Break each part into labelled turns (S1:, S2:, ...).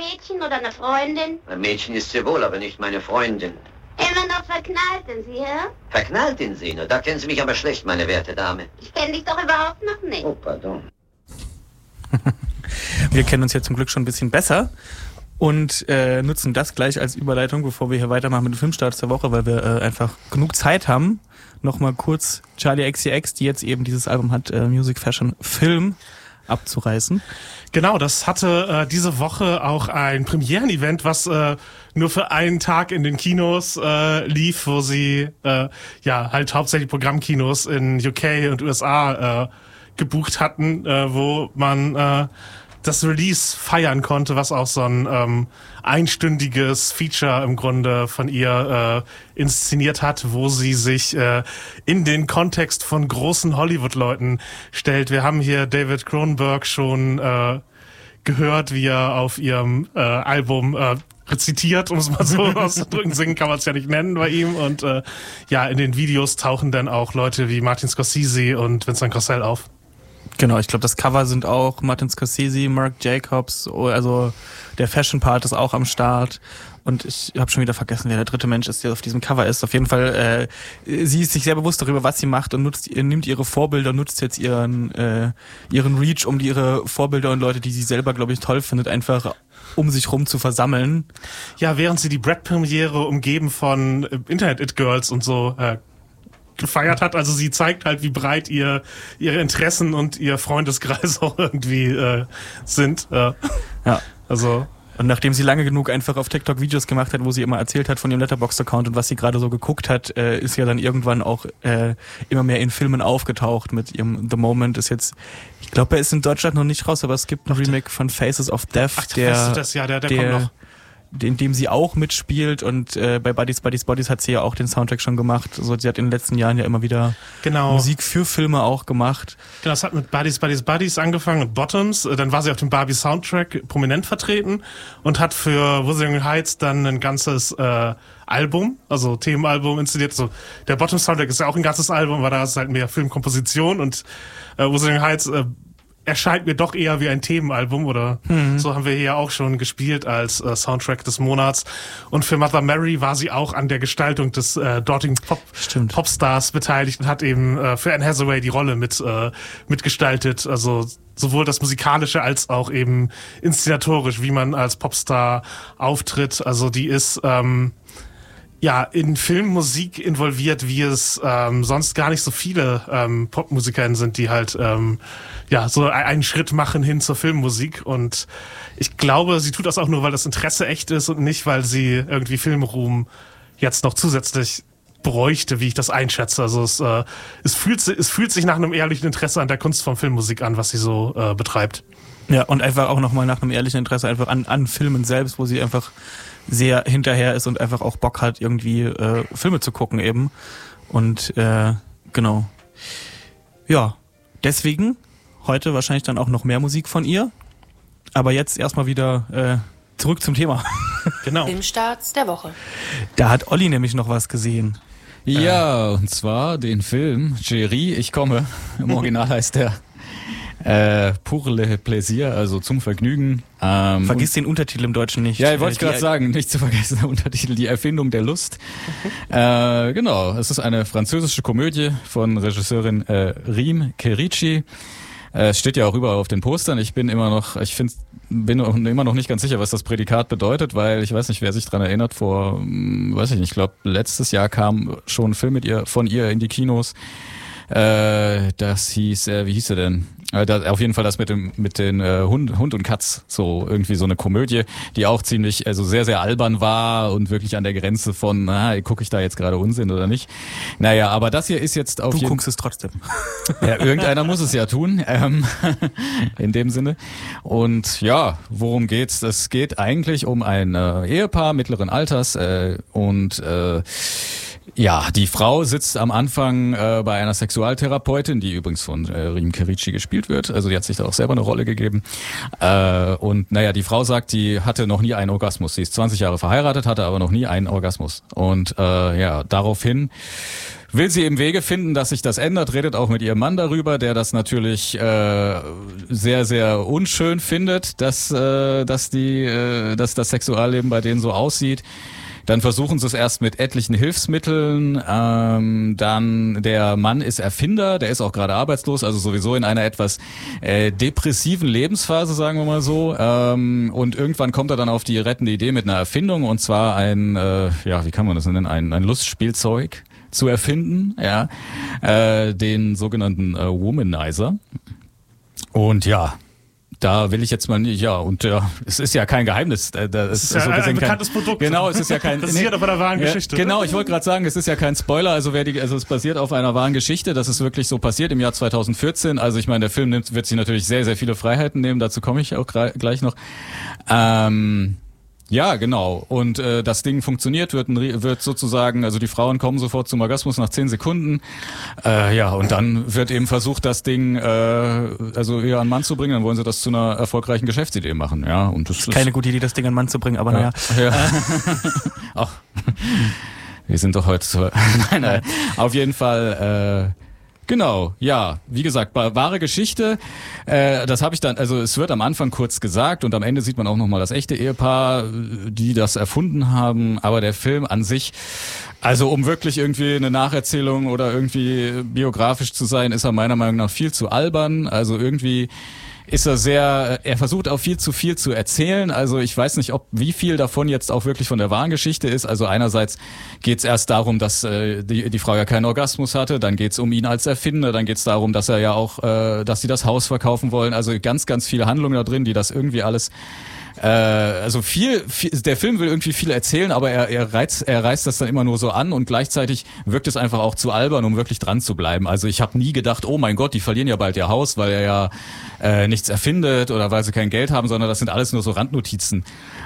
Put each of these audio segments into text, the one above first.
S1: Mädchen oder eine Freundin?
S2: Ein Mädchen ist sie wohl, aber nicht meine Freundin.
S1: Immer noch verknallt in Sie, hä?
S2: Verknallt in Sie? Na, da kennen Sie mich aber schlecht, meine werte Dame.
S1: Ich kenne dich doch überhaupt noch nicht.
S2: Oh, pardon.
S3: Wir kennen uns ja zum Glück schon ein bisschen besser und nutzen das gleich als Überleitung, bevor wir hier weitermachen mit den Filmstarts der Woche, weil wir einfach genug Zeit haben. Nochmal kurz Charli XCX, die jetzt eben dieses Album hat, Music, Fashion, Film abzureißen.
S4: Genau, das hatte diese Woche auch ein Premieren-Event, was nur für einen Tag in den Kinos lief, wo sie halt hauptsächlich Programmkinos in UK und USA gebucht hatten, wo man das Release feiern konnte, was auch so ein einstündiges Feature im Grunde von ihr inszeniert hat, wo sie sich in den Kontext von großen Hollywood-Leuten stellt. Wir haben hier David Cronenberg schon gehört, wie er auf ihrem Album rezitiert, um es mal so auszudrücken. Singen kann man es ja nicht nennen bei ihm. Und in den Videos tauchen dann auch Leute wie Martin Scorsese und Vincent Cassel auf.
S3: Genau, ich glaube, das Cover sind auch Martin Scorsese, Marc Jacobs, also der Fashion-Part ist auch am Start. Und ich habe schon wieder vergessen, wer der dritte Mensch ist, der auf diesem Cover ist. Auf jeden Fall, sie ist sich sehr bewusst darüber, was sie macht und nimmt ihre Vorbilder, nutzt jetzt ihren Reach, um ihre Vorbilder und Leute, die sie selber, glaube ich, toll findet, einfach um sich rum zu versammeln.
S4: Ja, während sie die Brad-Premiere umgeben von Internet-It-Girls und so gefeiert hat. Also sie zeigt halt, wie breit ihre Interessen und ihr Freundeskreis auch irgendwie sind. Ja. Also.
S3: Und nachdem sie lange genug einfach auf TikTok Videos gemacht hat, wo sie immer erzählt hat von ihrem Letterboxd-Account und was sie gerade so geguckt hat, ist ja dann irgendwann auch immer mehr in Filmen aufgetaucht mit ihrem The Moment ist jetzt, ich glaube, er ist in Deutschland noch nicht raus, aber es gibt ein Remake von Faces of Death,
S4: der kommt noch.
S3: In dem sie auch mitspielt und bei Buddies hat sie ja auch den Soundtrack schon gemacht. Also sie hat in den letzten Jahren ja immer wieder Musik für Filme auch gemacht.
S4: Genau, es hat mit Buddies angefangen und Bottoms. Dann war sie auf dem Barbie-Soundtrack prominent vertreten und hat für Wuthering Heights dann ein ganzes Album, also Themenalbum inszeniert. So, der Bottoms-Soundtrack ist ja auch ein ganzes Album, aber da ist halt mehr Filmkomposition und Wuthering Heights erscheint mir doch eher wie ein Themenalbum oder so haben wir hier auch schon gespielt als Soundtrack des Monats. Und für Mother Mary war sie auch an der Gestaltung des dortigen Popstars beteiligt und hat eben für Anne Hathaway die Rolle mitgestaltet. Also sowohl das Musikalische als auch eben inszenatorisch, wie man als Popstar auftritt. Also die ist in Filmmusik involviert, wie es sonst gar nicht so viele Popmusikerinnen sind, die halt so einen Schritt machen hin zur Filmmusik. Und ich glaube, sie tut das auch nur, weil das Interesse echt ist und nicht, weil sie irgendwie Filmruhm jetzt noch zusätzlich bräuchte, wie ich das einschätze. Also es fühlt sich nach einem ehrlichen Interesse an der Kunst von Filmmusik an, was sie so betreibt.
S3: Ja, und einfach auch nochmal nach einem ehrlichen Interesse einfach an Filmen selbst, wo sie einfach sehr hinterher ist und einfach auch Bock hat, irgendwie Filme zu gucken eben. Und genau. Ja, deswegen heute wahrscheinlich dann auch noch mehr Musik von ihr. Aber jetzt erstmal wieder zurück zum Thema.
S5: Genau. Filmstarts der Woche.
S3: Da hat Olli nämlich noch was gesehen.
S6: Ja, und zwar den Film Chérie, ich komme. Im Original heißt der Pour le plaisir, also zum Vergnügen.
S3: Vergiss den Untertitel im Deutschen nicht.
S6: Ja, ich wollte gerade sagen, nicht zu vergessen, der Untertitel, die Erfindung der Lust. Genau, es ist eine französische Komödie von Regisseurin Rime Kerici. Es steht ja auch überall auf den Postern. Ich bin immer noch nicht ganz sicher, was das Prädikat bedeutet, weil ich weiß nicht, wer sich dran erinnert, ich glaube, letztes Jahr kam schon ein Film von ihr in die Kinos. Das hieß, wie hieß er denn? Auf jeden Fall das mit den Hund und Katz, so irgendwie so eine Komödie, die auch ziemlich, also sehr, sehr albern war und wirklich an der Grenze von, gucke ich da jetzt gerade Unsinn oder nicht? Naja, aber das hier ist jetzt auf jeden Fall...
S3: Du guckst es trotzdem.
S6: Ja, irgendeiner muss es ja tun, in dem Sinne. Und ja, worum geht's? Es geht eigentlich um ein Ehepaar mittleren Alters und Ja, die Frau sitzt am Anfang bei einer Sexualtherapeutin, die übrigens von Riem Kerici gespielt wird. Also die hat sich da auch selber eine Rolle gegeben. Und naja, die Frau sagt, die hatte noch nie einen Orgasmus. Sie ist 20 Jahre verheiratet, hatte aber noch nie einen Orgasmus. Und ja, daraufhin will sie eben Wege finden, dass sich das ändert, redet auch mit ihrem Mann darüber, der das natürlich sehr, sehr unschön findet, dass das Sexualleben bei denen so aussieht. Dann versuchen sie es erst mit etlichen Hilfsmitteln. Dann der Mann ist Erfinder, der ist auch gerade arbeitslos, also sowieso in einer etwas depressiven Lebensphase, sagen wir mal so. Und irgendwann kommt er dann auf die rettende Idee mit einer Erfindung, und zwar ein, wie kann man das nennen, ein Lustspielzeug zu erfinden, ja, den sogenannten Womanizer. Und ja, da will ich jetzt mal nicht, es ist ja kein Geheimnis.
S4: Es ist ja ein bekanntes Produkt.
S6: Genau, es ist ja kein...
S4: Das basiert auf einer wahren Geschichte.
S6: Genau, ich wollte gerade sagen, es ist ja kein Spoiler, also es basiert auf einer wahren Geschichte, das ist wirklich so passiert im Jahr 2014. Also ich meine, der Film wird sich natürlich sehr, sehr viele Freiheiten nehmen, dazu komme ich auch gleich noch. Ja, genau. Und das Ding funktioniert, wird sozusagen, also die Frauen kommen sofort zum Orgasmus nach 10 Sekunden. Und dann wird eben versucht, das Ding also eher an den Mann zu bringen. Dann wollen sie das zu einer erfolgreichen Geschäftsidee machen. Ja, und das ist
S3: keine gute Idee, das Ding an den Mann zu bringen, aber naja.
S6: Ja. Ach, wir sind doch heute so. Nein. Auf jeden Fall. Genau, ja, wie gesagt, wahre Geschichte, das habe ich dann, also es wird am Anfang kurz gesagt und am Ende sieht man auch nochmal das echte Ehepaar, die das erfunden haben, aber der Film an sich, also um wirklich irgendwie eine Nacherzählung oder irgendwie biografisch zu sein, ist er meiner Meinung nach viel zu albern, also irgendwie ist er versucht auch viel zu erzählen, also ich weiß nicht, wie viel davon jetzt auch wirklich von der wahren Geschichte ist, also einerseits geht's erst darum, dass die Frau ja keinen Orgasmus hatte, dann geht's um ihn als Erfinder, dann geht's darum, dass er ja auch, dass sie das Haus verkaufen wollen, also ganz, ganz viele Handlungen da drin, die das irgendwie alles also viel, der Film will irgendwie viel erzählen, aber er reißt das dann immer nur so an und gleichzeitig wirkt es einfach auch zu albern, um wirklich dran zu bleiben. Also ich habe nie gedacht, oh mein Gott, die verlieren ja bald ihr Haus, weil er ja nichts erfindet oder weil sie kein Geld haben, sondern das sind alles nur so Randnotizen.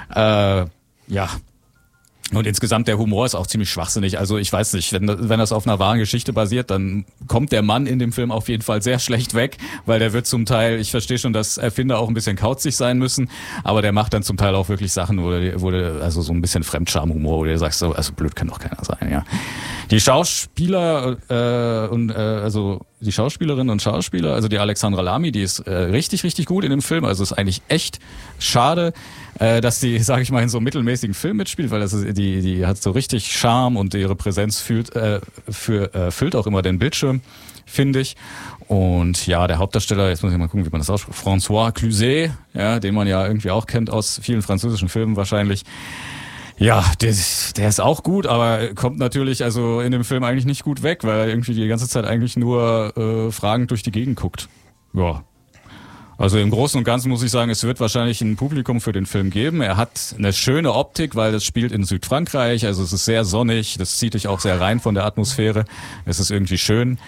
S6: Und insgesamt der Humor ist auch ziemlich schwachsinnig. Also ich weiß nicht, wenn das auf einer wahren Geschichte basiert, dann kommt der Mann in dem Film auf jeden Fall sehr schlecht weg, weil der wird zum Teil, ich verstehe schon, dass Erfinder auch ein bisschen kauzig sein müssen, aber der macht dann zum Teil auch wirklich Sachen, wo du also so ein bisschen Fremdscham-Humor, wo du sagst, so, also blöd kann doch keiner sein, ja. Die Schauspieler also die Schauspielerinnen und Schauspieler, also die Alexandra Lamy, die ist richtig, richtig gut in dem Film. Also ist eigentlich echt schade, dass die, sage ich mal, in so einem mittelmäßigen Film mitspielt, weil die hat so richtig Charme und ihre Präsenz füllt auch immer den Bildschirm, finde ich. Und ja, der Hauptdarsteller, jetzt muss ich mal gucken, wie man das ausspricht, François Cluzet, ja, den man ja irgendwie auch kennt aus vielen französischen Filmen wahrscheinlich. Ja, der ist auch gut, aber kommt natürlich also in dem Film eigentlich nicht gut weg, weil er irgendwie die ganze Zeit eigentlich nur fragend durch die Gegend guckt. Ja. Also im Großen und Ganzen muss ich sagen, es wird wahrscheinlich ein Publikum für den Film geben. Er hat eine schöne Optik, weil das spielt in Südfrankreich, also es ist sehr sonnig, das zieht dich auch sehr rein von der Atmosphäre. Es ist irgendwie schön.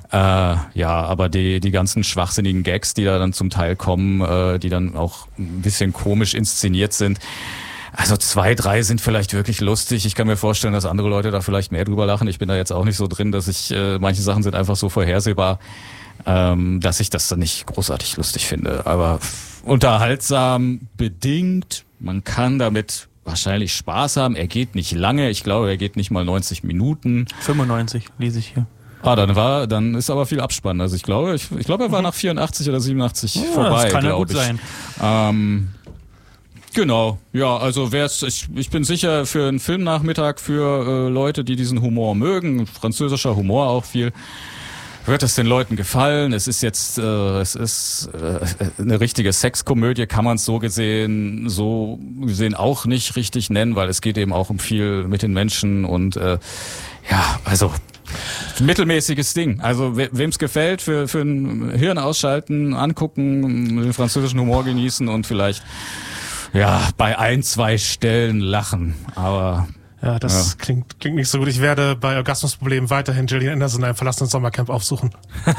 S6: Aber die ganzen schwachsinnigen Gags, die da dann zum Teil kommen, die dann auch ein bisschen komisch inszeniert sind, also 2, 3 sind vielleicht wirklich lustig. Ich kann mir vorstellen, dass andere Leute da vielleicht mehr drüber lachen. Ich bin da jetzt auch nicht so drin, dass manche Sachen sind einfach so vorhersehbar, dass ich das dann nicht großartig lustig finde. Aber unterhaltsam bedingt. Man kann damit wahrscheinlich Spaß haben. Er geht nicht lange. Ich glaube, er geht nicht mal 90 Minuten.
S3: 95 lese ich hier.
S6: Dann ist aber viel Abspann. Also ich glaube, er war nach 84 oder 87 vorbei.
S3: Das kann ja gut sein.
S6: Genau, ja, also ich bin sicher für einen Filmnachmittag für Leute, die diesen Humor mögen, französischer Humor auch viel, wird es den Leuten gefallen. Es ist jetzt eine richtige Sexkomödie, kann man es so gesehen auch nicht richtig nennen, weil es geht eben auch um viel mit den Menschen und also mittelmäßiges Ding. Also wem es gefällt, für ein Hirn ausschalten, angucken, den französischen Humor genießen und vielleicht bei 1, 2 Stellen lachen, aber
S4: Ja, das klingt nicht so gut. Ich werde bei Orgasmusproblemen weiterhin Gillian Anderson in einem verlassenen Sommercamp aufsuchen.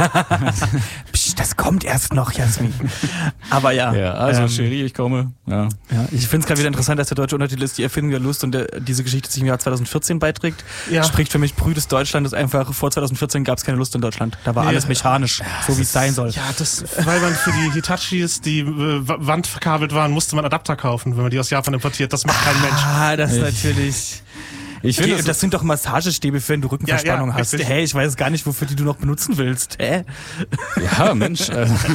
S3: Psst, das kommt erst noch, Jasmin. Aber ja.
S6: Ja, also Cherie, ich komme. Ja.
S3: Ja, ich finde es gerade wieder interessant, dass der deutsche Untertitel ist Die Erfindung der Lust und diese Geschichte sich im Jahr 2014 beiträgt. Ja. Spricht für mich prüdes Deutschland, ist einfach, vor 2014 gab es keine Lust in Deutschland. Da war alles mechanisch, so wie es sein soll.
S4: Ja, weil man für die Hitachis, die Wand verkabelt waren, musste man Adapter kaufen, wenn man die aus Japan importiert. Das macht kein Mensch.
S3: Ah, das ist natürlich...
S6: Ich finde,
S3: das sind doch Massagestäbe, wenn du Rückenverspannung hast.
S4: richtig.
S3: Hey, ich weiß gar nicht, wofür die du noch benutzen willst.
S6: Ja, Mensch.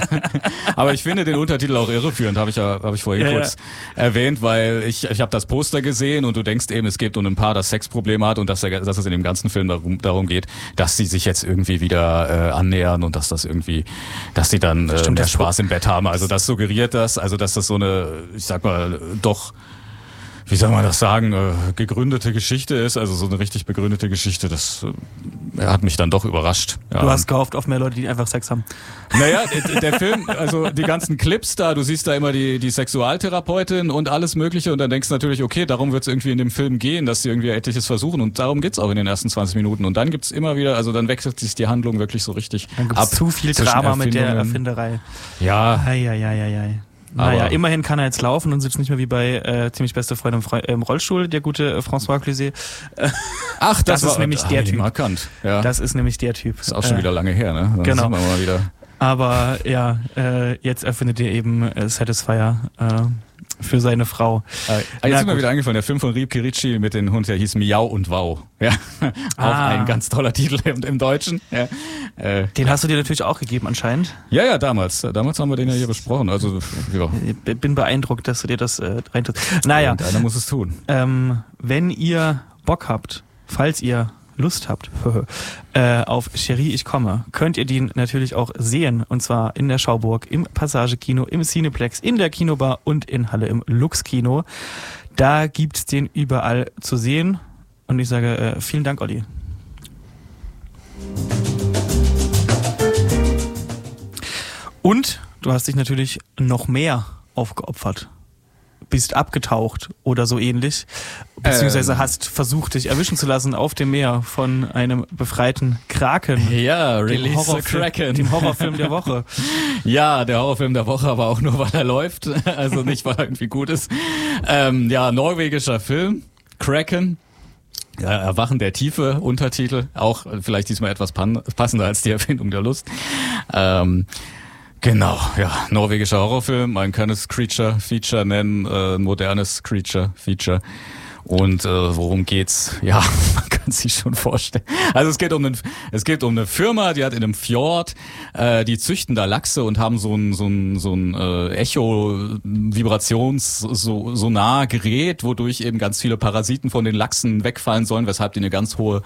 S6: Aber ich finde den Untertitel auch irreführend, habe ich vorhin kurz erwähnt, weil ich habe das Poster gesehen und du denkst eben, es geht um ein Paar, das Sexprobleme hat und dass es in dem ganzen Film darum geht, dass sie sich jetzt irgendwie wieder annähern und dass die dann mehr Spaß im Bett haben. Also das suggeriert das, also dass das so eine, ich sag mal, doch, wie soll man das sagen, gegründete Geschichte ist, also so eine richtig begründete Geschichte, das hat mich dann doch überrascht. Ja.
S3: Du hast gehofft auf mehr Leute, die einfach Sex haben.
S6: Naja, der Film, also die ganzen Clips da, du siehst da immer die Sexualtherapeutin und alles Mögliche und dann denkst du natürlich, okay, darum wird es irgendwie in dem Film gehen, dass sie irgendwie etliches versuchen und darum geht's auch in den ersten 20 Minuten und dann gibt's immer wieder, also dann wechselt sich die Handlung wirklich so richtig
S3: dann gibt's
S6: ab.
S3: Zu viel Drama mit der Erfinderei.
S6: Ja.
S3: Ei. Naja,
S6: Aber
S3: immerhin kann er jetzt laufen und sitzt nicht mehr wie bei ziemlich beste Freunde im Rollstuhl, der gute François Cluzet.
S6: Ach, das
S3: ist nämlich der Typ.
S6: Markant. Ja.
S3: Das ist nämlich der Typ.
S6: Ist auch schon wieder lange her, ne? Dann
S3: genau.
S6: Sehen wir mal wieder.
S3: Aber ja, jetzt erfindet er eben Satisfier für seine Frau.
S6: Jetzt ist mir wieder eingefallen, der Film von Riem Kerici mit dem Hund, der hieß Miau und Wow. Ja, auch ein ganz toller Titel im Deutschen. Ja.
S3: Den hast du dir natürlich auch gegeben anscheinend.
S6: Ja, damals. Damals haben wir den ja hier besprochen. Also, ja.
S3: Ich bin beeindruckt, dass du dir das reintust. Naja.
S6: Und einer muss es tun.
S3: Wenn ihr Bock habt, falls ihr Lust habt auf Cherie, ich komme, könnt ihr den natürlich auch sehen, und zwar in der Schauburg, im Passage-Kino, im Cineplex, in der Kinobar und in Halle im Lux-Kino. Da gibt's den überall zu sehen und ich sage vielen Dank, Olli. Und du hast dich natürlich noch mehr aufgeopfert. Bist abgetaucht oder so ähnlich, beziehungsweise hast versucht, dich erwischen zu lassen auf dem Meer von einem befreiten Kraken.
S6: Ja, Release the Kraken.
S3: Dem Horrorfilm der Woche.
S6: Ja, der Horrorfilm der Woche, aber auch nur, weil er läuft, also nicht, weil er irgendwie gut ist. Ja, norwegischer Film, Kraken. Ja, Erwachen der Tiefe, Untertitel, auch vielleicht diesmal etwas passender als die Erfindung der Lust. Genau, ja, norwegischer Horrorfilm, man kann es Creature-Feature nennen, ein modernes Creature-Feature. Und worum geht's? Ja, man kann sich schon vorstellen. Also es geht um eine Firma, die hat in einem Fjord, die züchten da Lachse und haben so ein Echo-Vibrations-Sonar-Gerät, wodurch eben ganz viele Parasiten von den Lachsen wegfallen sollen, weshalb die eine ganz hohe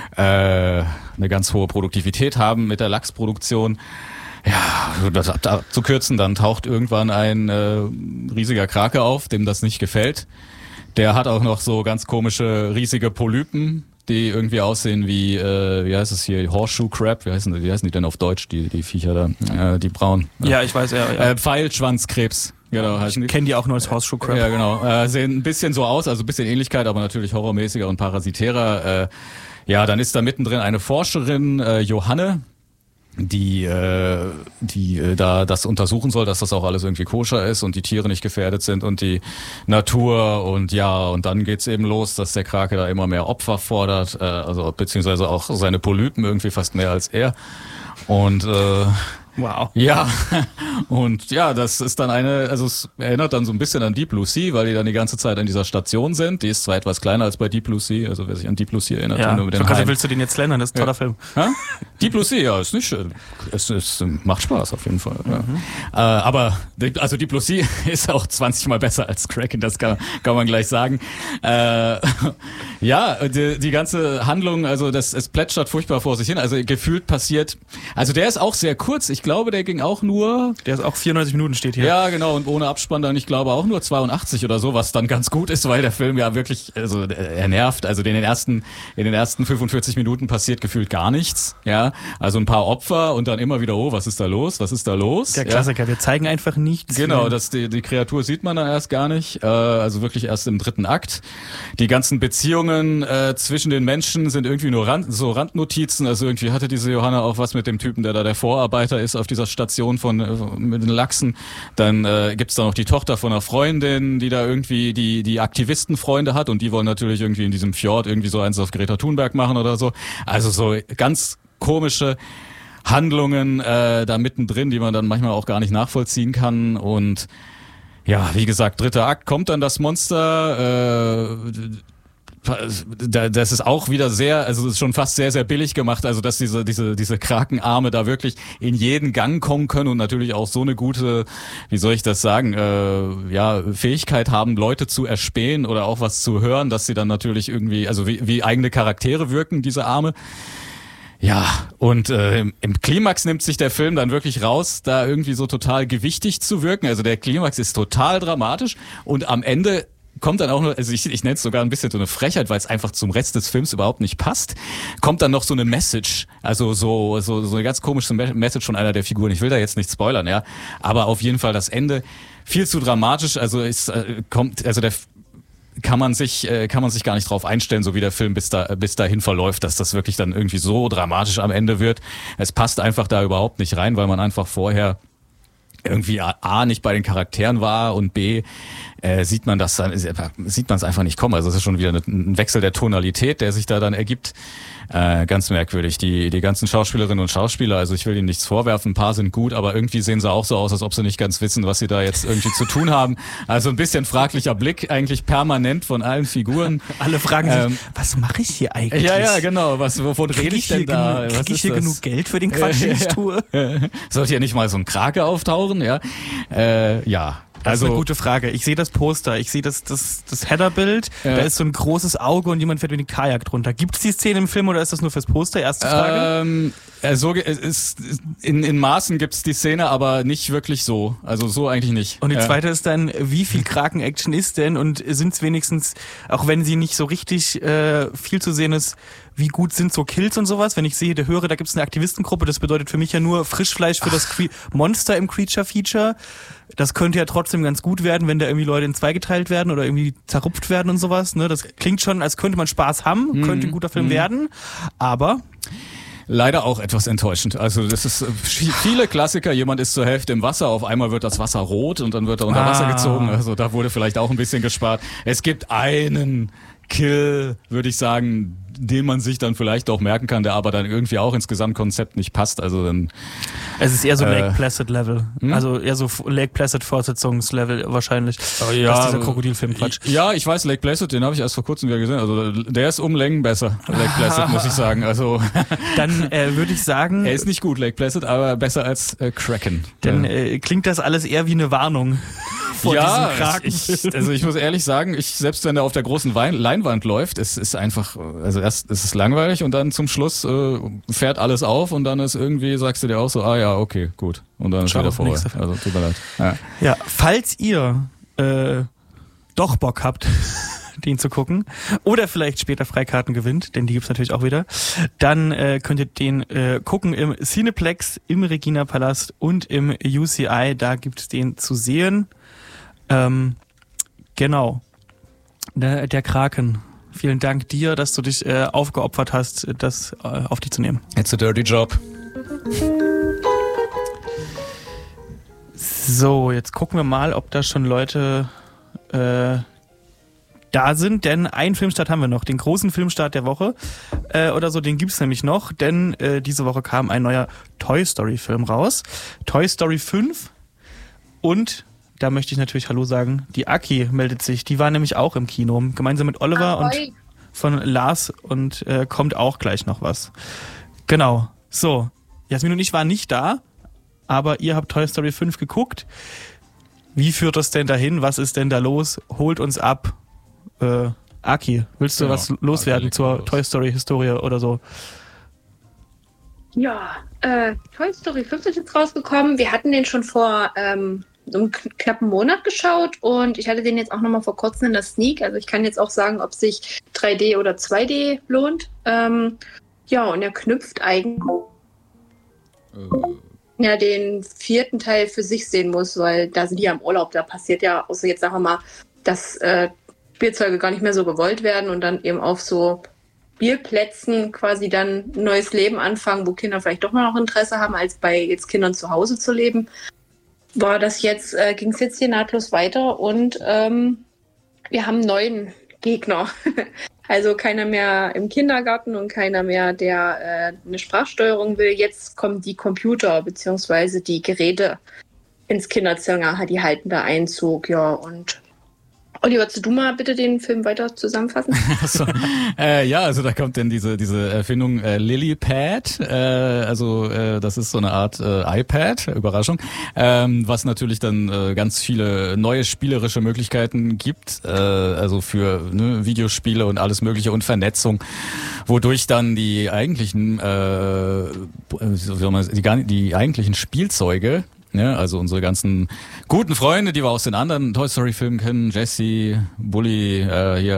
S6: Produktivität haben mit der Lachsproduktion. Ja, das abzukürzen, dann taucht irgendwann ein riesiger Krake auf, dem das nicht gefällt. Der hat auch noch so ganz komische, riesige Polypen, die irgendwie aussehen wie, wie heißt es hier, Horseshoe Crab, wie heißen die denn auf Deutsch, die Viecher da, die braunen.
S3: Ja, ich weiß, ja.
S6: Pfeilschwanzkrebs. Genau,
S3: ich kenne die auch nur als Horseshoe Crab.
S6: Ja, genau. Sehen ein bisschen so aus, also ein bisschen Ähnlichkeit, aber natürlich horrormäßiger und parasitärer. Ja, dann ist da mittendrin eine Forscherin, Johanne, die da das untersuchen soll, dass das auch alles irgendwie koscher ist und die Tiere nicht gefährdet sind und die Natur und ja, und dann geht's eben los, dass der Krake da immer mehr Opfer fordert, also beziehungsweise auch seine Polypen irgendwie fast mehr als er. Und
S3: wow.
S6: Ja, und ja, das ist dann also es erinnert dann so ein bisschen an Deep Blue Sea, weil die dann die ganze Zeit an dieser Station sind. Die ist zwar etwas kleiner als bei Deep Blue Sea, also wer sich an Deep Blue Sea erinnert.
S3: Ja,
S6: nur mit dem
S3: willst du den jetzt lernen? Das ist ein toller Film.
S6: Ha? Deep Blue Sea, ja, ist nicht schön. Es macht Spaß auf jeden Fall. Ja. Aber also Deep Blue Sea ist auch 20 Mal besser als Kraken, das kann man gleich sagen. Ja, die ganze Handlung, also es plätschert furchtbar vor sich hin. Also gefühlt passiert, also der ist auch sehr kurz. Ich glaube, der ging auch nur...
S3: Der ist auch 94 Minuten, steht hier.
S6: Ja, genau, und ohne Abspann dann, ich glaube, auch nur 82 oder so, was dann ganz gut ist, weil der Film ja wirklich, also er nervt. Also in den ersten 45 Minuten passiert gefühlt gar nichts. Ja, also ein paar Opfer und dann immer wieder, oh, was ist da los? Was ist da los?
S3: Der Klassiker, wir zeigen einfach nichts.
S6: Genau, die Kreatur sieht man dann erst gar nicht, also wirklich erst im 3. Akt. Die ganzen Beziehungen zwischen den Menschen sind irgendwie nur Randnotizen, also irgendwie hatte diese Johanna auch was mit dem Typen, der da der Vorarbeiter ist auf dieser Station mit den Lachsen. Dann gibt's da noch die Tochter von einer Freundin, die da irgendwie die Aktivistenfreunde hat und die wollen natürlich irgendwie in diesem Fjord irgendwie so eins auf Greta Thunberg machen oder so. Also so ganz komische Handlungen da mittendrin, die man dann manchmal auch gar nicht nachvollziehen kann. Und ja, wie gesagt, 3. Akt kommt dann das Monster. Das ist auch wieder sehr, also das ist schon fast sehr, sehr billig gemacht, also dass diese Krakenarme da wirklich in jeden Gang kommen können und natürlich auch so eine gute, wie soll ich das sagen, Fähigkeit haben, Leute zu erspähen oder auch was zu hören, dass sie dann natürlich irgendwie, also wie eigene Charaktere wirken, diese Arme. Ja, und im Klimax nimmt sich der Film dann wirklich raus, da irgendwie so total gewichtig zu wirken. Also der Klimax ist total dramatisch und am Ende kommt dann auch noch, also ich nenne es sogar ein bisschen so eine Frechheit, weil es einfach zum Rest des Films überhaupt nicht passt, kommt dann noch so eine Message, also so eine ganz komische Message von einer der Figuren. Ich will da jetzt nicht spoilern, ja, aber auf jeden Fall das Ende viel zu dramatisch, also kann man sich gar nicht drauf einstellen, so wie der Film bis dahin verläuft, dass das wirklich dann irgendwie so dramatisch am Ende wird. Es passt einfach da überhaupt nicht rein, weil man einfach vorher irgendwie A, nicht bei den Charakteren war und B, sieht man es einfach nicht kommen. Also es ist schon wieder ein Wechsel der Tonalität, der sich da dann ergibt. Ganz merkwürdig. Die ganzen Schauspielerinnen und Schauspieler, also ich will ihnen nichts vorwerfen, ein paar sind gut, aber irgendwie sehen sie auch so aus, als ob sie nicht ganz wissen, was sie da jetzt irgendwie zu tun haben. Also ein bisschen fraglicher Blick eigentlich permanent von allen Figuren.
S3: Alle fragen sich, was mache ich hier eigentlich?
S6: Ja, genau. Wovon rede ich denn da?
S3: Kriege ich hier genug Geld für den Quatsch, den ich tue?
S6: Sollte hier nicht mal so ein Krake auftauchen? Ja.
S3: Das ist eine gute Frage. Ich sehe das Poster, ich sehe das Headerbild, da ist so ein großes Auge und jemand fährt mit dem Kajak drunter. Gibt es die Szene im Film oder ist das nur fürs Poster? Erste Frage.
S6: In Maßen gibt's die Szene, aber nicht wirklich so. Also so eigentlich nicht.
S3: Und die zweite ist dann, wie viel Kraken-Action ist denn und sind's wenigstens, auch wenn sie nicht so richtig viel zu sehen ist, wie gut sind so Kills und sowas? Wenn ich höre, da gibt's eine Aktivistengruppe, das bedeutet für mich ja nur Frischfleisch für das Monster im Creature-Feature. Das könnte ja trotzdem ganz gut werden, wenn da irgendwie Leute in zwei geteilt werden oder irgendwie zerrupft werden und sowas. Ne? Das klingt schon, als könnte man Spaß haben, könnte ein guter Film werden, aber...
S6: Leider auch etwas enttäuschend. Also das ist viele Klassiker, jemand ist zur Hälfte im Wasser, auf einmal wird das Wasser rot und dann wird er unter Wasser gezogen. Also da wurde vielleicht auch ein bisschen gespart. Es gibt einen Kill, würde ich sagen, den man sich dann vielleicht auch merken kann, der aber dann irgendwie auch ins Gesamtkonzept nicht passt. Also dann
S3: es ist eher so Lake Placid Level. Also eher so Lake Placid Fortsetzungslevel wahrscheinlich.
S6: Ja,
S3: das ist dieser Krokodilfilm-Quatsch.
S6: Ja, ich weiß, Lake Placid, den habe ich erst vor kurzem wieder gesehen. Also der ist um Längen besser, Lake Placid, muss ich sagen. Also
S3: dann würde ich sagen...
S6: Er ist nicht gut, Lake Placid, aber besser als Kraken.
S3: Dann klingt das alles eher wie eine Warnung. Vor diesem Kraken.
S6: Ich muss ehrlich sagen, selbst wenn er auf der großen Leinwand läuft, es ist einfach, also erst ist es langweilig und dann zum Schluss fährt alles auf und dann ist irgendwie, sagst du dir auch so, okay, gut. Und dann ist wieder vorbei. Also tut mir leid.
S3: Ja, falls ihr doch Bock habt, den zu gucken oder vielleicht später Freikarten gewinnt, denn die gibt's natürlich auch wieder, dann könnt ihr den gucken im Cineplex, im Regina Palast und im UCI, da gibt's den zu sehen. Genau. Der Kraken. Vielen Dank dir, dass du dich aufgeopfert hast, das auf dich zu nehmen.
S6: It's a dirty job.
S3: So, jetzt gucken wir mal, ob da schon Leute da sind, denn einen Filmstart haben wir noch, den großen Filmstart der Woche oder so, den gibt's nämlich noch, denn diese Woche kam ein neuer Toy Story Film raus. Toy Story 5 und da möchte ich natürlich Hallo sagen. Die Aki meldet sich. Die war nämlich auch im Kino. Gemeinsam mit Oliver und von Lars und kommt auch gleich noch was. Genau. So. Jasmin und ich waren nicht da, aber ihr habt Toy Story 5 geguckt. Wie führt das denn dahin? Was ist denn da los? Holt uns ab. Aki, willst du was loswerden zur Toy Story Historie oder so?
S7: Ja, Toy Story 5 ist jetzt rausgekommen. Wir hatten den schon vor so einem knappen Monat geschaut und ich hatte den jetzt auch nochmal vor kurzem in der Sneak. Also ich kann jetzt auch sagen, ob sich 3D oder 2D lohnt. Ja, und er knüpft eigentlich den 4. Teil für sich sehen muss, weil da sind die ja im Urlaub. Da passiert ja, außer jetzt sagen wir mal, dass Spielzeuge gar nicht mehr so gewollt werden und dann eben auf so Spielplätzen quasi dann ein neues Leben anfangen, wo Kinder vielleicht doch noch Interesse haben, als bei jetzt Kindern zu Hause zu leben. Ging es jetzt hier nahtlos weiter und wir haben einen neuen Gegner. Also keiner mehr im Kindergarten und keiner mehr, der eine Sprachsteuerung will. Jetzt kommen die Computer bzw. die Geräte ins Kinderzimmer, die halten da Einzug, ja. Und Oliver, würdest du mal bitte den Film weiter zusammenfassen?
S6: Also da kommt dann diese Erfindung Lilypad, das ist so eine Art iPad, Überraschung, was natürlich dann ganz viele neue spielerische Möglichkeiten gibt, also für Videospiele und alles mögliche und Vernetzung, wodurch dann die eigentlichen Spielzeuge, ja, also unsere ganzen guten Freunde, die wir aus den anderen Toy Story Filmen kennen, Jessie, Bully,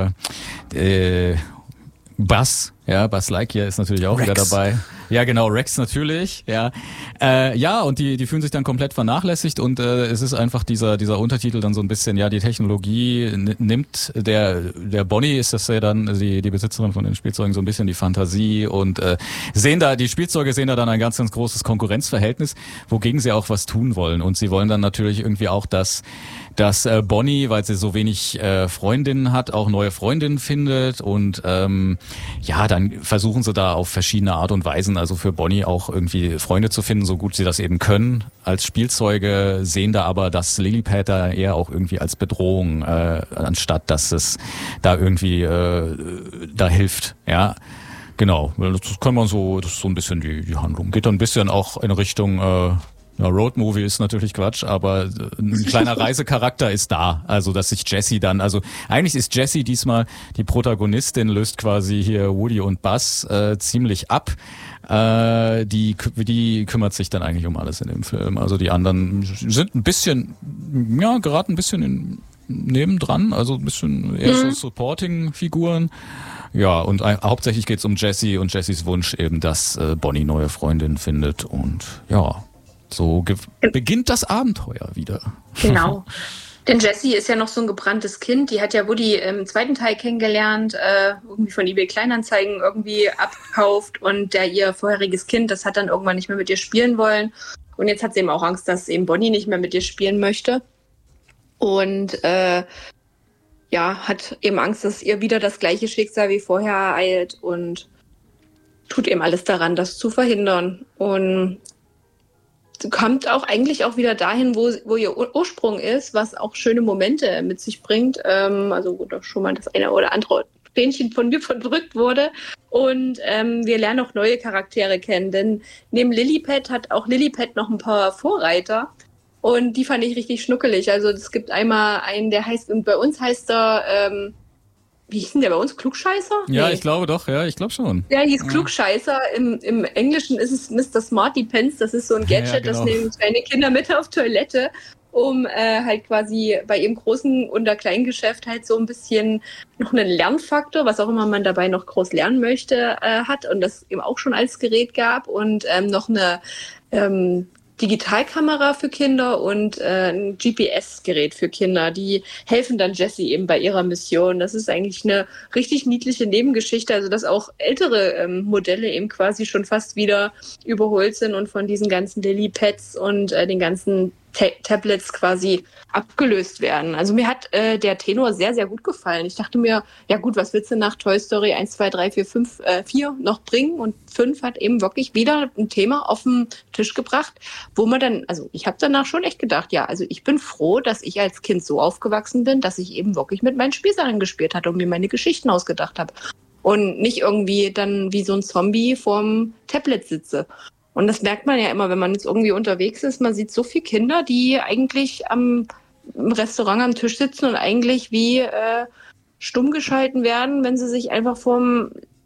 S6: Buzz, ja, Buzz Lightyear ist natürlich auch wieder dabei. Ja, genau, Rex natürlich, ja. Und die fühlen sich dann komplett vernachlässigt und es ist einfach dieser Untertitel dann so ein bisschen, ja, die Technologie nimmt der Bonnie, ist das ja dann die Besitzerin von den Spielzeugen, so ein bisschen die Fantasie und die Spielzeuge sehen da dann ein ganz, ganz großes Konkurrenzverhältnis, wogegen sie auch was tun wollen und sie wollen dann natürlich irgendwie auch, dass Bonnie, weil sie so wenig Freundinnen hat, auch neue Freundinnen findet und dann versuchen sie da auf verschiedene Art und Weisen, also für Bonnie auch irgendwie Freunde zu finden, so gut sie das eben können als Spielzeuge, sehen da aber das Lilypad da eher auch irgendwie als Bedrohung, anstatt dass es da irgendwie da hilft, ja. Genau, das ist so ein bisschen die Handlung. Geht dann ein bisschen auch in Richtung Roadmovie ist natürlich Quatsch, aber ein kleiner Reisecharakter ist da. Also, dass sich Jessie dann, also eigentlich ist Jessie diesmal die Protagonistin, löst quasi hier Woody und Buzz ziemlich ab. Die kümmert sich dann eigentlich um alles in dem Film. Also die anderen sind ein bisschen, geraten ein bisschen nebendran, also ein bisschen eher so Supporting-Figuren. Ja, und hauptsächlich geht's um Jessie und Jessies Wunsch eben, dass Bonnie neue Freundin findet und ja, so beginnt das Abenteuer wieder.
S7: Genau. Denn Jessie ist ja noch so ein gebranntes Kind. Die hat ja Woody im 2. Teil kennengelernt, irgendwie von eBay Kleinanzeigen irgendwie abgekauft und ihr vorheriges Kind, das hat dann irgendwann nicht mehr mit ihr spielen wollen. Und jetzt hat sie eben auch Angst, dass eben Bonnie nicht mehr mit ihr spielen möchte. Und hat eben Angst, dass ihr wieder das gleiche Schicksal wie vorher ereilt und tut eben alles daran, das zu verhindern. Und kommt auch eigentlich auch wieder dahin, wo ihr Ursprung ist, was auch schöne Momente mit sich bringt. Also wo doch schon mal das eine oder andere Fähnchen von mir verdrückt wurde. Und wir lernen auch neue Charaktere kennen, denn neben Lilypad hat auch Lilypad noch ein paar Vorreiter. Und die fand ich richtig schnuckelig. Also es gibt einmal einen, der heißt, und bei uns heißt er, wie hieß denn der bei uns? Klugscheißer?
S6: Ja,
S7: Nee.
S6: ich glaube doch, ja, ich glaube schon.
S7: Der hieß Klugscheißer. Im Englischen ist es Mr. Smarty Pants. Das ist so ein Gadget,
S6: Ja, genau.
S7: das nehmen kleine Kinder mit auf Toilette, um halt quasi bei ihrem großen oder kleinen Geschäft halt so ein bisschen noch einen Lernfaktor, was auch immer man dabei noch groß lernen möchte, hat und das eben auch schon als Gerät gab und noch eine Digitalkamera für Kinder und ein GPS-Gerät für Kinder. Die helfen dann Jessie eben bei ihrer Mission. Das ist eigentlich eine richtig niedliche Nebengeschichte, also dass auch ältere Modelle eben quasi schon fast wieder überholt sind und von diesen ganzen Lilypads und den ganzen Tablets quasi abgelöst werden. Also mir hat der Tenor sehr, sehr gut gefallen. Ich dachte mir, ja gut, was willst du nach Toy Story 1, 2, 3, 4, 5, 4 noch bringen? Und 5 hat eben wirklich wieder ein Thema auf den Tisch gebracht, wo man dann, also ich habe danach schon echt gedacht, ja, also ich bin froh, dass ich als Kind so aufgewachsen bin, dass ich eben wirklich mit meinen Spielsachen gespielt hatte und mir meine Geschichten ausgedacht habe. Und nicht irgendwie dann wie so ein Zombie vorm Tablet sitze. Und das merkt man ja immer, wenn man jetzt irgendwie unterwegs ist. Man sieht so viele Kinder, die eigentlich im Restaurant am Tisch sitzen und eigentlich wie stumm geschalten werden, wenn sie sich einfach vorm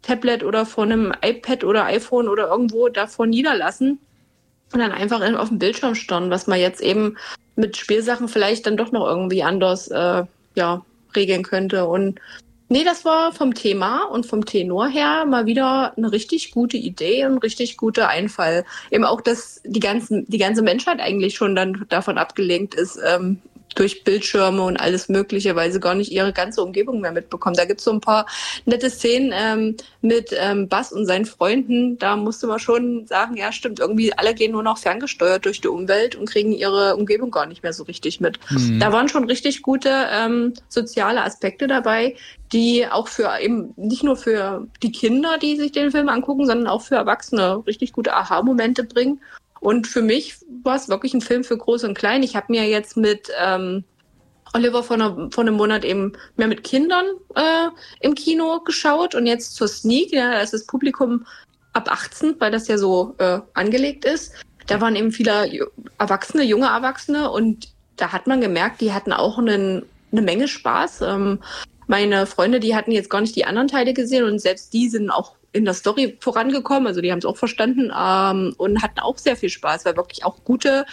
S7: Tablet oder vor einem iPad oder iPhone oder irgendwo davor niederlassen und dann einfach auf dem Bildschirm starren, was man jetzt eben mit Spielsachen vielleicht dann doch noch irgendwie anders regeln könnte. Und nee, das war vom Thema und vom Tenor her mal wieder eine richtig gute Idee und ein richtig guter Einfall. Eben auch, dass die ganze Menschheit eigentlich schon dann davon abgelenkt ist, durch Bildschirme und alles Mögliche, weil sie gar nicht ihre ganze Umgebung mehr mitbekommen. Da gibt's so ein paar nette Szenen mit Buzz und seinen Freunden. Da musste man schon sagen, ja stimmt, irgendwie alle gehen nur noch ferngesteuert durch die Umwelt und kriegen ihre Umgebung gar nicht mehr so richtig mit. Mhm. Da waren schon richtig gute soziale Aspekte dabei, die auch für eben nicht nur für die Kinder, die sich den Film angucken, sondern auch für Erwachsene richtig gute Aha-Momente bringen. Und für mich war es wirklich ein Film für Groß und Klein. Ich habe mir jetzt mit Oliver vor einem Monat eben mehr mit Kindern im Kino geschaut und jetzt zur Sneak, da ist das Publikum ab 18, weil das ja so angelegt ist. Da waren eben viele junge Erwachsene und da hat man gemerkt, die hatten auch eine Menge Spaß. Meine Freunde, die hatten jetzt gar nicht die anderen Teile gesehen und selbst die sind auch in der Story vorangekommen, also die haben es auch verstanden und hatten auch sehr viel Spaß, weil wirklich auch gute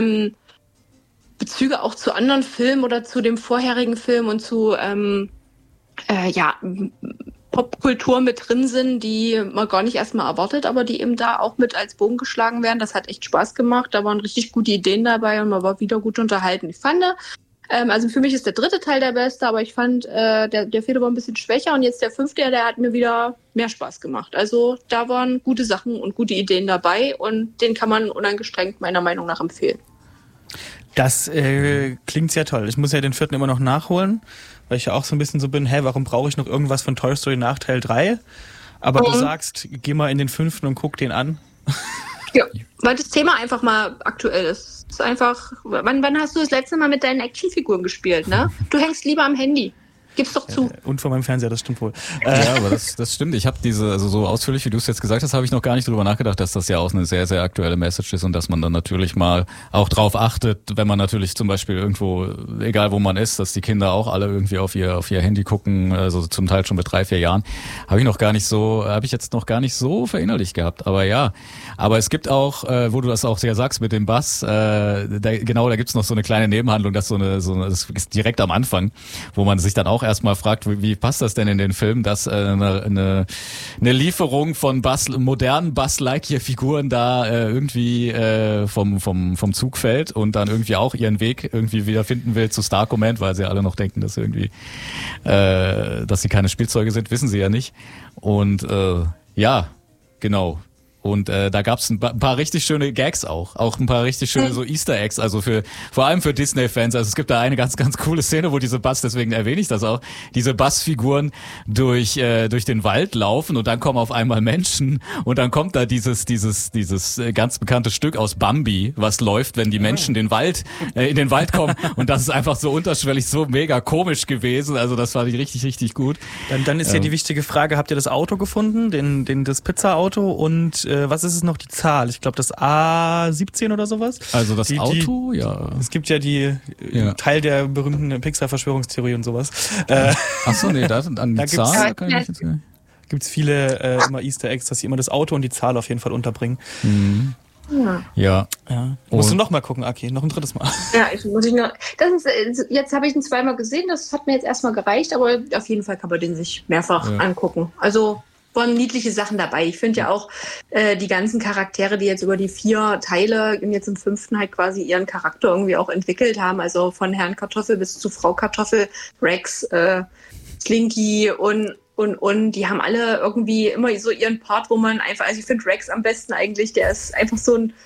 S7: Bezüge auch zu anderen Filmen oder zu dem vorherigen Film und zu Popkultur mit drin sind, die man gar nicht erstmal erwartet, aber die eben da auch mit als Bogen geschlagen werden. Das hat echt Spaß gemacht, da waren richtig gute Ideen dabei und man war wieder gut unterhalten. Ich fand, also für mich ist der 3. Teil der beste, aber ich fand, der 4. war ein bisschen schwächer und jetzt der 5., der hat mir wieder mehr Spaß gemacht. Also da waren gute Sachen und gute Ideen dabei und den kann man unangestrengt meiner Meinung nach empfehlen.
S3: Das klingt sehr toll. Ich muss ja den 4. immer noch nachholen, weil ich ja auch so ein bisschen so bin, warum brauche ich noch irgendwas von Toy Story nach Teil 3? Aber du sagst, geh mal in den 5. und guck den an.
S7: Ja, weil das Thema einfach mal aktuell ist. Es ist einfach, wann hast du das letzte Mal mit deinen Actionfiguren gespielt, ne? Du hängst lieber am Handy. Gib's doch zu.
S3: Und vor meinem Fernseher, das stimmt wohl.
S6: Ja, aber das stimmt. Ich habe also so ausführlich, wie du es jetzt gesagt hast, habe ich noch gar nicht drüber nachgedacht, dass das ja auch eine sehr, sehr aktuelle Message ist und dass man dann natürlich mal auch drauf achtet, wenn man natürlich zum Beispiel irgendwo, egal wo man ist, dass die Kinder auch alle irgendwie auf ihr Handy gucken, also zum Teil schon mit 3, 4 Jahren, habe ich jetzt noch gar nicht so verinnerlicht gehabt. Aber ja, aber es gibt auch, wo du das auch sehr sagst mit dem Bass, da gibt's noch so eine kleine Nebenhandlung, das ist direkt am Anfang, wo man sich dann auch erstmal fragt, wie passt das denn in den Film, dass eine Lieferung von modernen Buzz Lightyear-Figuren da irgendwie vom Zug fällt und dann irgendwie auch ihren Weg irgendwie wiederfinden will zu Star Command, weil sie alle noch denken, dass dass sie keine Spielzeuge sind, wissen sie ja nicht. Und ja, genau. Und da gab's ein paar richtig schöne Gags auch ein paar richtig schöne so Easter Eggs, also vor allem für Disney-Fans. Also es gibt da eine ganz, ganz coole Szene, wo diese Buzz, deswegen erwähne ich das auch, diese Buzz-Figuren durch den Wald laufen und dann kommen auf einmal Menschen und dann kommt da dieses ganz bekannte Stück aus Bambi, was läuft, wenn die Menschen in den Wald kommen und das ist einfach so unterschwellig, so mega komisch gewesen. Also das fand ich richtig, richtig gut.
S3: Dann ist ja die wichtige Frage, habt ihr das Auto gefunden, das Pizza-Auto und was ist es noch, die Zahl? Ich glaube, das A17 oder sowas.
S6: Also das Auto, ja.
S3: Es gibt ja Teil der berühmten Pixar-Verschwörungstheorie und sowas.
S6: Achso, nee, an die Zahl kann ich jetzt nicht.
S3: Gibt's viele immer Easter Eggs, dass sie immer das Auto und die Zahl auf jeden Fall unterbringen.
S6: Mhm. Ja.
S3: Musst du noch mal gucken, Aki, noch ein 3. Mal.
S7: Ja, jetzt habe ich ihn 2-mal gesehen, das hat mir jetzt erstmal gereicht, aber auf jeden Fall kann man den sich mehrfach angucken. Also waren niedliche Sachen dabei. Ich finde ja auch die ganzen Charaktere, die jetzt über die 4 Teile und jetzt im 5. halt quasi ihren Charakter irgendwie auch entwickelt haben, also von Herrn Kartoffel bis zu Frau Kartoffel, Rex, Slinky und die haben alle irgendwie immer so ihren Part, wo man einfach, also ich finde Rex am besten eigentlich, der ist einfach so ein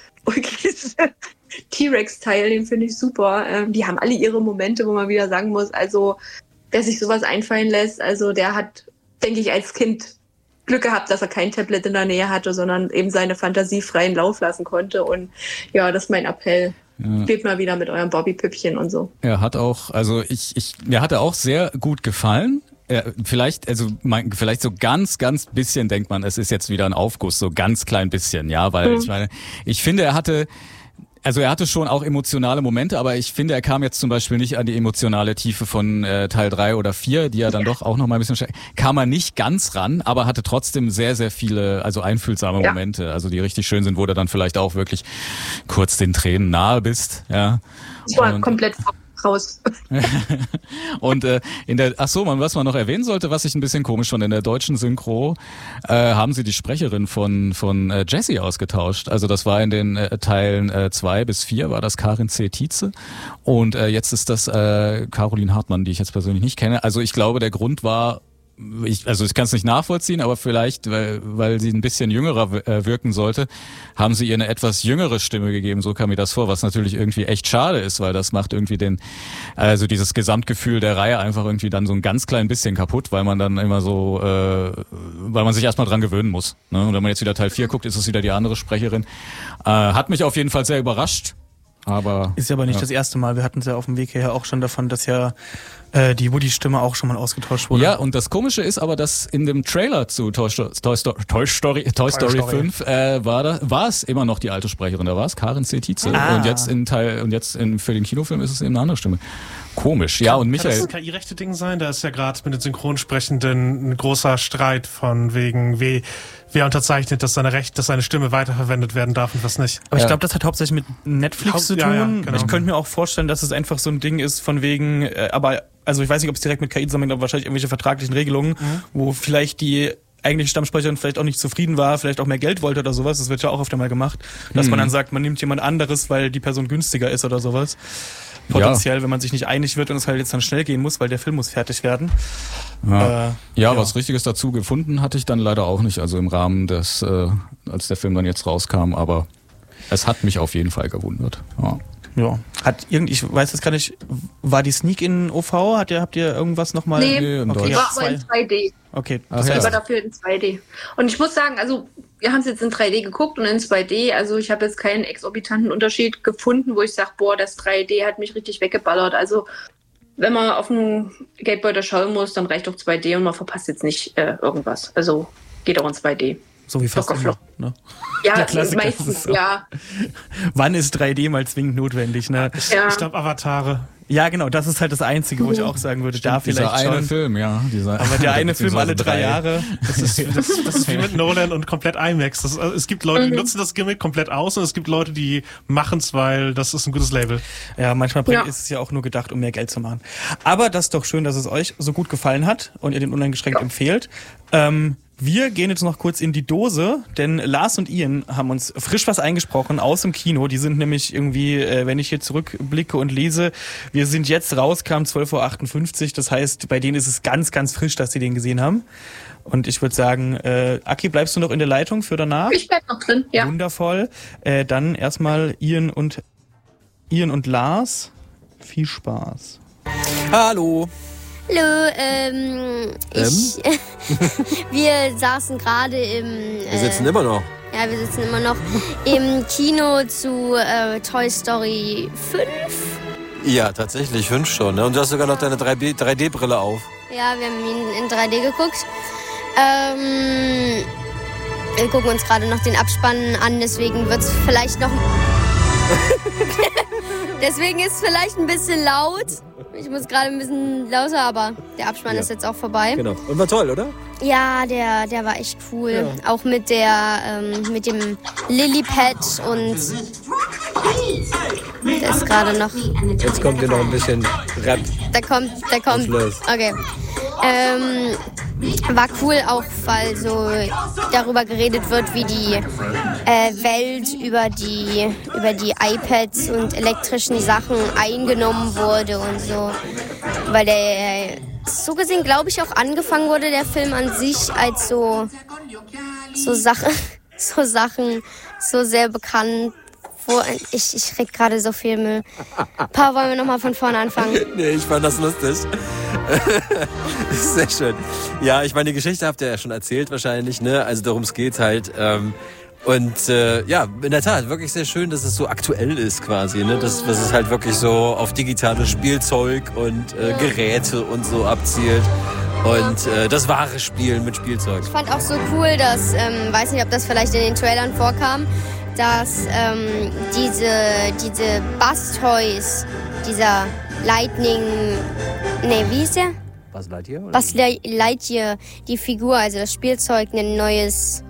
S7: T-Rex-Teil, den finde ich super. Die haben alle ihre Momente, wo man wieder sagen muss, also wer sich sowas einfallen lässt, also der hat, denke ich, als Kind Glück gehabt, dass er kein Tablet in der Nähe hatte, sondern eben seine Fantasie freien Lauf lassen konnte. Und ja, das ist mein Appell. Spielt mal wieder mit eurem Bobby-Püppchen und so.
S6: Er hat auch, also mir hat er auch sehr gut gefallen. Vielleicht so ganz, ganz bisschen denkt man, es ist jetzt wieder ein Aufguss, so ganz klein bisschen, ja, weil ich finde, Also er hatte schon auch emotionale Momente, aber ich finde, er kam jetzt zum Beispiel nicht an die emotionale Tiefe von Teil 3 oder 4, die ja dann doch auch noch mal ein bisschen kam er nicht ganz ran, aber hatte trotzdem sehr, sehr viele, also einfühlsame Momente, also die richtig schön sind, wo du dann vielleicht auch wirklich kurz den Tränen nahe bist. Ja.
S7: Ich war komplett raus.
S6: Und was man noch erwähnen sollte, was ich ein bisschen komisch fand, in der deutschen Synchro haben sie die Sprecherin von Jessie ausgetauscht. Also das war in den Teilen 2 bis 4 war das Karin C. Tietze und jetzt ist das Caroline Hartmann, die ich jetzt persönlich nicht kenne. Also ich glaube, der Grund war, ich kann es nicht nachvollziehen, aber vielleicht, weil sie ein bisschen jüngerer wirken sollte, haben sie ihr eine etwas jüngere Stimme gegeben, so kam mir das vor, was natürlich irgendwie echt schade ist, weil das macht irgendwie dieses Gesamtgefühl der Reihe einfach irgendwie dann so ein ganz klein bisschen kaputt, weil man dann immer so, weil man sich erstmal dran gewöhnen muss. Ne? Und wenn man jetzt wieder Teil 4 guckt, ist es wieder die andere Sprecherin. Hat mich auf jeden Fall sehr überrascht. Aber
S3: ist ja aber nicht das erste Mal. Wir hatten es ja auf dem Weg hierher auch schon davon, dass ja die Woody-Stimme auch schon mal ausgetauscht wurde.
S6: Ja, und das Komische ist aber, dass in dem Trailer zu Toy Story 5 war es immer noch die alte Sprecherin. Da war es Karin C. Tietze. Und jetzt für den Kinofilm ist es eben eine andere Stimme. Komisch. Ja, und Michael.
S4: Kann das ein KI-rechte-Ding sein? Da ist ja gerade mit den Synchronsprechenden ein großer Streit von wegen, wer unterzeichnet, dass seine Stimme weiterverwendet werden darf und was nicht.
S3: Aber ich glaube, das hat hauptsächlich mit Netflix zu tun.
S4: Ja, genau.
S3: Ich könnte mir auch vorstellen, dass es einfach so ein Ding ist von wegen, also ich weiß nicht, ob es direkt mit KI zusammenhängt, aber wahrscheinlich irgendwelche vertraglichen Regelungen, wo vielleicht die eigentliche Stammsprecherin vielleicht auch nicht zufrieden war, vielleicht auch mehr Geld wollte oder sowas. Das wird ja auch oft einmal gemacht, dass man dann sagt, man nimmt jemand anderes, weil die Person günstiger ist oder sowas. Potenziell, wenn man sich nicht einig wird und es halt jetzt dann schnell gehen muss, weil der Film muss fertig werden.
S6: Was Richtiges dazu gefunden hatte ich dann leider auch nicht, also im Rahmen des, als der Film dann jetzt rauskam, aber es hat mich auf jeden Fall gewundert.
S3: Ja. Ich weiß jetzt gar nicht, war die Sneak in OV? Habt ihr irgendwas nochmal?
S7: Nee, okay. War aber in 2D.
S3: Okay.
S7: Das war dafür in 2D. Und ich muss sagen, also wir haben es jetzt in 3D geguckt und in 2D, also ich habe jetzt keinen exorbitanten Unterschied gefunden, wo ich sage, das 3D hat mich richtig weggeballert. Also wenn man auf einen Geldbeutel schauen muss, dann reicht doch 2D und man verpasst jetzt nicht irgendwas. Also geht auch in 2D.
S3: So wie fast immer, ne?
S7: Ja, meistens, ja.
S3: Wann ist 3D mal zwingend notwendig, ne?
S7: Ja.
S4: Ich glaube, Avatare.
S3: Ja, genau, das ist halt das Einzige, wo ich auch sagen würde, da vielleicht
S6: dieser
S3: schon.
S6: Eine Film, ja.
S3: Aber der eine Film alle 3 Jahre.
S4: Das ist wie mit Nolan und komplett IMAX. Es gibt Leute, die nutzen das Gimmick komplett aus und es gibt Leute, die machen es, weil das ist ein gutes Label.
S3: Ja, manchmal ist es ja auch nur gedacht, um mehr Geld zu machen. Aber das ist doch schön, dass es euch so gut gefallen hat und ihr den uneingeschränkt empfehlt. Wir gehen jetzt noch kurz in die Dose, denn Lars und Ian haben uns frisch was eingesprochen aus dem Kino. Die sind nämlich irgendwie, wenn ich hier zurückblicke und lese, wir sind jetzt raus, kam 12.58 Uhr. Das heißt, bei denen ist es ganz, ganz frisch, dass sie den gesehen haben. Und ich würde sagen, Aki, bleibst du noch in der Leitung für danach?
S7: Ich bleib noch drin, ja.
S3: Wundervoll. Dann erstmal Ian und Lars. Viel Spaß.
S8: Hallo.
S1: Hallo, wir saßen gerade
S8: Wir sitzen immer noch.
S1: Ja, wir sitzen immer noch im Kino zu Toy Story 5.
S8: Ja, tatsächlich 5 schon. Ne? Und du hast sogar noch deine 3D-Brille auf.
S1: Ja, wir haben ihn in 3D geguckt. Wir gucken uns gerade noch den Abspann an, deswegen wird es vielleicht noch... Deswegen ist es vielleicht ein bisschen laut. Ich muss gerade ein bisschen lauter, aber der Abspann ist jetzt auch vorbei.
S8: Genau. Und war toll, oder?
S1: Ja, der war echt cool. Ja. Auch mit dem Lillipad und der ist gerade noch...
S8: Jetzt kommt hier noch ein bisschen Rap.
S1: Da kommt. Okay. War cool auch, weil so darüber geredet wird, wie die Welt über die iPads und elektrischen Sachen eingenommen wurde und so. Weil der so gesehen, glaube ich, auch angefangen wurde, der Film an sich als so Sachen so sehr bekannt. Ich krieg gerade so viel Müll. Pa, wollen wir nochmal von vorne anfangen?
S8: Nee, ich fand das lustig. Das ist sehr schön. Ja, ich meine, die Geschichte habt ihr ja schon erzählt wahrscheinlich, ne? Also darum es geht halt. Ja, in der Tat, wirklich sehr schön, dass es so aktuell ist quasi, ne? Dass es halt wirklich so auf digitales Spielzeug und Geräte und so abzielt. Und das wahre Spielen mit Spielzeug.
S1: Ich fand auch so cool, dass, weiß nicht, ob das vielleicht in den Trailern vorkam, dass diese Buzz-Toys, dieser Lightning, wie hieß der?
S8: Buzz Lightyear?
S1: Buzz Lightyear, die Figur, also das Spielzeug, ein neues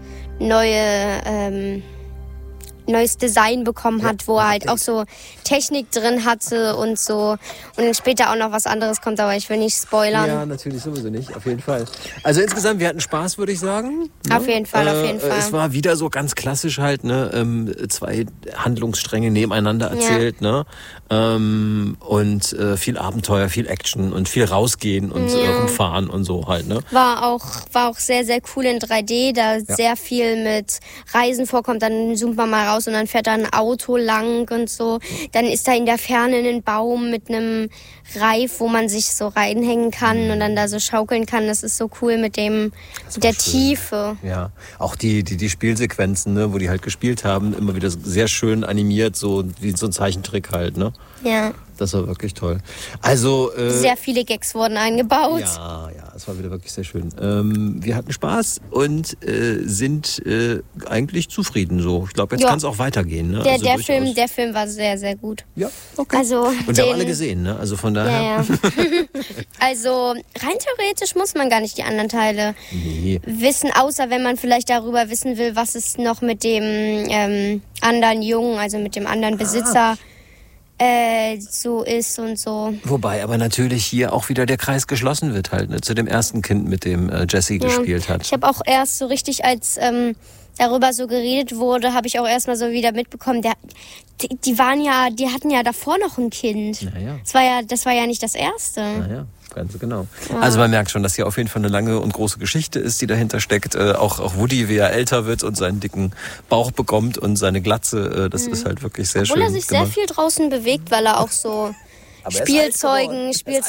S1: Design bekommen hat, wo er halt auch so Technik drin hatte und so. Und dann später auch noch was anderes kommt, aber ich will nicht spoilern.
S8: Ja, natürlich sowieso nicht, auf jeden Fall. Also insgesamt, wir hatten Spaß, würde ich sagen.
S1: Auf jeden Fall, auf jeden Fall.
S8: Es war wieder so ganz klassisch halt, ne, 2 Handlungsstränge nebeneinander erzählt, ne, und viel Abenteuer, viel Action und viel rausgehen und rumfahren und so halt, ne.
S1: War auch sehr, sehr cool in 3D, da sehr viel mit Reisen vorkommt, dann zoomt man mal raus und dann fährt da ein Auto lang und so. Dann ist da in der Ferne ein Baum mit einem Reif, wo man sich so reinhängen kann und dann da so schaukeln kann. Das ist so cool mit der schön. Tiefe.
S8: Ja, auch die Spielsequenzen, ne, wo die halt gespielt haben, immer wieder sehr schön animiert, so wie so ein Zeichentrick halt, ne.
S1: Ja.
S8: Das war wirklich toll. Also
S1: sehr viele Gags wurden eingebaut.
S8: Ja, es war wieder wirklich sehr schön. Wir hatten Spaß und sind eigentlich zufrieden so. Ich glaube, jetzt kann es auch weitergehen. Ne?
S1: Der Film war sehr, sehr gut.
S8: Ja, okay.
S1: Also,
S8: und wir haben alle gesehen, ne? Also von daher.
S1: Ja. Also rein theoretisch muss man gar nicht die anderen Teile wissen, außer wenn man vielleicht darüber wissen will, was es noch mit dem anderen Jungen, also mit dem anderen Besitzer so ist und so.
S8: Wobei aber natürlich hier auch wieder der Kreis geschlossen wird halt, ne, zu dem ersten Kind, mit dem Jessie gespielt hat.
S1: Ich habe auch erst so richtig, als darüber so geredet wurde, habe ich auch erstmal so wieder mitbekommen, die hatten ja davor noch ein Kind.
S8: Naja.
S1: Das war ja nicht das erste.
S8: Naja. Ganz genau. Ja. Also man merkt schon, dass hier auf jeden Fall eine lange und große Geschichte ist, die dahinter steckt. Auch Woody, wie er älter wird und seinen dicken Bauch bekommt und seine Glatze, das ist halt wirklich sehr schön.
S1: Obwohl er sich sehr viel draußen bewegt, weil er auch so Spielzeugen,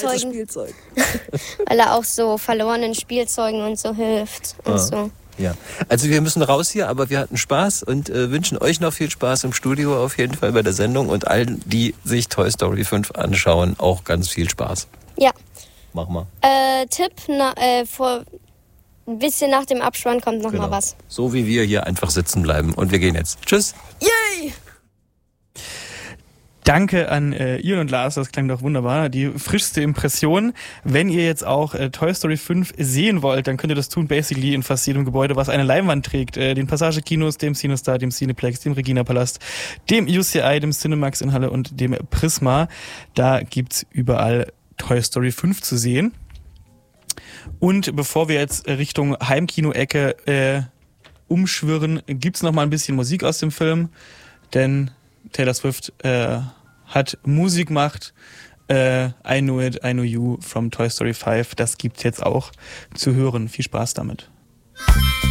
S1: weil er auch so verlorenen Spielzeugen und so hilft und so.
S8: Ja, also wir müssen raus hier, aber wir hatten Spaß und wünschen euch noch viel Spaß im Studio auf jeden Fall bei der Sendung und allen, die sich Toy Story 5 anschauen, auch ganz viel Spaß.
S1: Ja.
S8: Mach mal.
S1: Tipp, ein bisschen nach dem Abspann kommt noch mal was.
S8: So wie wir hier einfach sitzen bleiben und wir gehen jetzt. Tschüss.
S1: Yay!
S3: Danke an Ian und Lars, das klang doch wunderbar. Die frischste Impression. Wenn ihr jetzt auch Toy Story 5 sehen wollt, dann könnt ihr das tun, basically in fast jedem Gebäude, was eine Leinwand trägt. Den Passage-Kinos, dem CineStar, dem Cineplex, dem Regina-Palast, dem UCI, dem Cinemax in Halle und dem Prisma. Da gibt's überall Toy Story 5 zu sehen. Und bevor wir jetzt Richtung Heimkino-Ecke umschwirren, gibt's noch mal ein bisschen Musik aus dem Film, denn Taylor Swift hat Musik gemacht. I Know It, I Know You from Toy Story 5. Das gibt's jetzt auch zu hören. Viel Spaß damit.